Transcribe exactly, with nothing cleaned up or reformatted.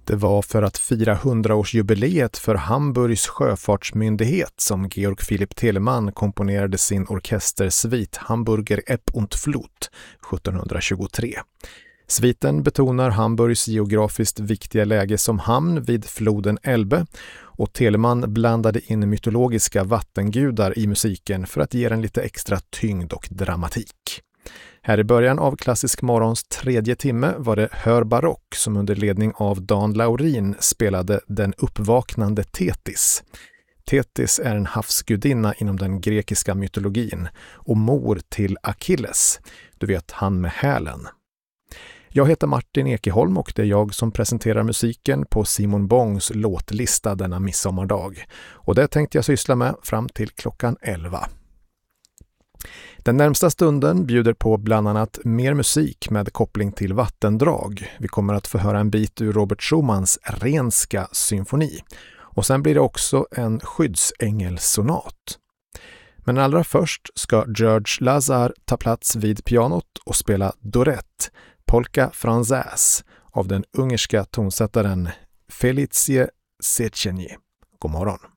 Det var för att fira hundraårsjubileet för Hamburgs sjöfartsmyndighet som Georg Philipp Telemann komponerade sin orkestersvit Hamburger Epp und Flut sjuttonhundratjugotre. Sviten betonar Hamburgs geografiskt viktiga läge som hamn vid floden Elbe, och Telemann blandade in mytologiska vattengudar i musiken för att ge den lite extra tyngd och dramatik. Här i början av Klassisk morgons tredje timme var det Hör barock som under ledning av Dan Laurin spelade Den uppvaknande Thetis. Thetis är en havsgudinna inom den grekiska mytologin och mor till Achilles, du vet han med hälen. Jag heter Martin Ekeholm och det är jag som presenterar musiken på Simon Bongs låtlista denna midsommardag. Och det tänkte jag syssla med fram till klockan elva. Den närmsta stunden bjuder på bland annat mer musik med koppling till vattendrag. Vi kommer att få höra en bit ur Robert Schumanns Renska symfoni. Och sen blir det också en skyddsängelsonat. Men allra först ska George Lazar ta plats vid pianot och spela Dorette, Polka Française av den ungerska tonsättaren Felicie Széchenyi. God morgon.